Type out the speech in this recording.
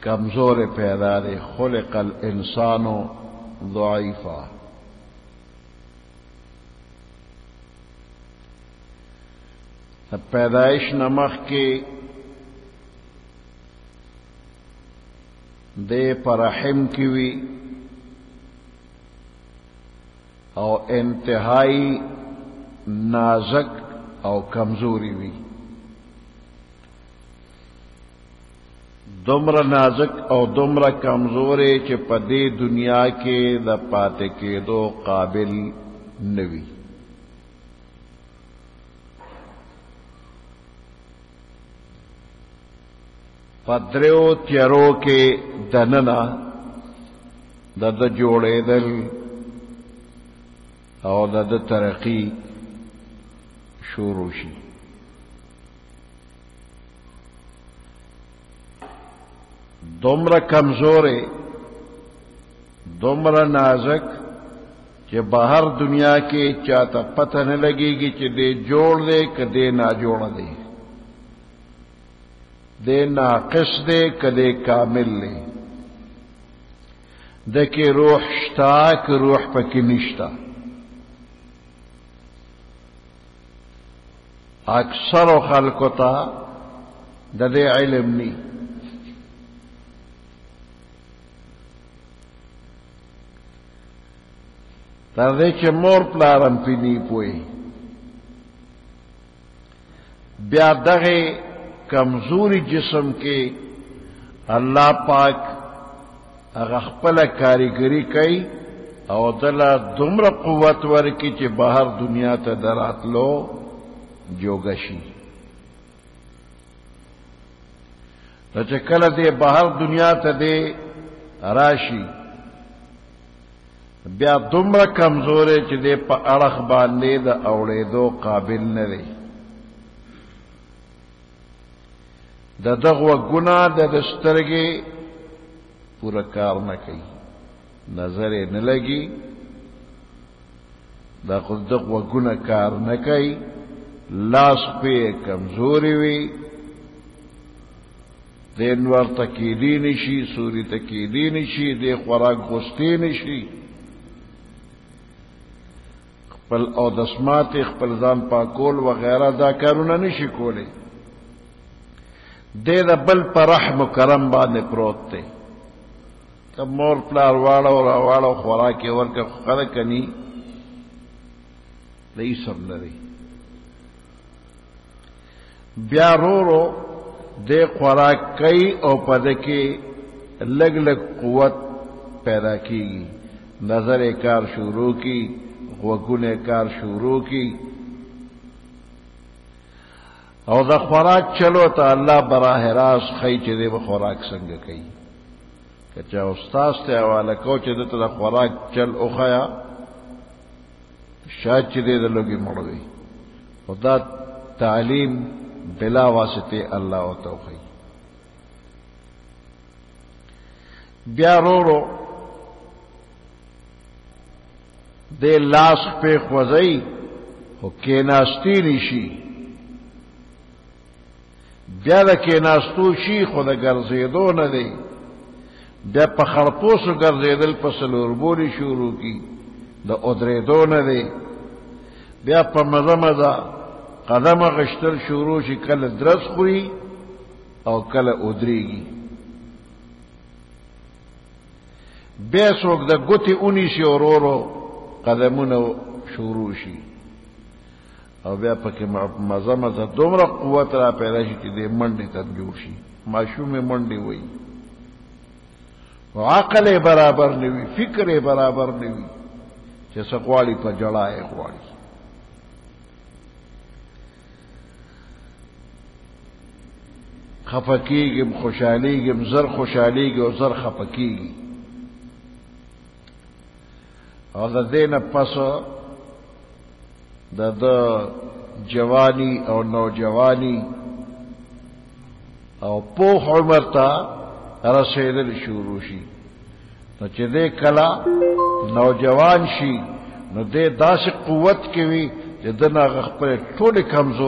کمزور پیدا دے. خلق الانسان ضعیفا. پیدائش نمخ کے دے پر رحم کی وی او انتہائی نازک او کمزوری وی. دمر نازک او دمر کمزورے چ پدے دنیا کے دا پاتے کے دو قابل نوی. پدریو تیرو کے دننا دد جوڑے دل او دد ترقی شروع شي. دومره کمزورے دومره نازک کہ باہر دنیا کے چاہتا پتہ نہ لگے گی کہ دے جوڑ دے کہ دے نہ جوڑ دے، دے ناقص دے کہ دے کامل دے، دے کہ روح شتا کہ روح پکی نشتا. اکثر خلقو تا دے علم نی. تردے چھ مور پلارم پی نی پوئی. بیا دغے کمزوری جسم کے اللہ پاک اغخپل کاریگری کئی او دلا دمر قوت ورکی چھ باہر دنیا تا درات لو جوگشی. چھ کل دے باہر دنیا تا دے راشی بیا دمر کمزورے چھ دے پا اڑخ باندے دا اوڑے دو قابل نرے. دا دغو گناہ دا دسترگے پورا کار نہ کئی، نظرے نہ لگی، دا خود دغو گناہ کار نہ کئی، لاس پہ کمزوری وی، دے انوار تکیلی نشی، سوری تکیلی نشی، دے خوراک گستی نشی، خپل او دسمات خپل ځان پاکول وغیرہ دا کارونه نشي کولے. دے دا بل پر رحم و کرم باندې پروت تے. کب مور پلار واړو را واړو خوراکي ورکه خلک کني دای سب لري. بیا رو دے خوراک کئی او پدکے لگ لگ قوت پیدا کی، نظر کار شروع کی، وگن کار شروع کی، او دا خوراک چلو تا اللہ براہ راست خی چی دے با خوراک سنگ کئی. کچا استاز تے حوالہ کو چی دے تا خوراک چل اخیا شاید چی دے دا لوگی مڑوی. او دا تعلیم بلا واسطے اللہ و توخی. بیا رو دے لاس پہ خوزئی او کیناستی نشی. بیا دا کیناستو شی خود گرزیدو نہ دے. بیا پا خرپوسو گرزیدل پا سلوربولی شروع کی، دا ادریدو نہ دے. بیا پا مزا مزا قدم غشتر شروع شی، کل درس خوری او کل ادریگی. بیا سوک دا گتی اونی سی اور قدمون شروع شی، او بیا پکی مزا مزا دومره قوت را پیدا شی چی دے منڈی تر جوڑ شی. معشوم منڈی ہوئی، عقل برابر نوی، فکر برابر نوی، چیسا قوالی پا جڑائے قوالی. خفکیگم خوشحالیگم، زر خوشحالیگی و زر خفکیگی. اور دا دین پس دا جوانی او نوجوانی او پوخ عمر تا رسیدل شروع شی. نو چی دے کلا نوجوان شی نو دے داس قوت کی وی جدنا غخپر ٹولی کمزور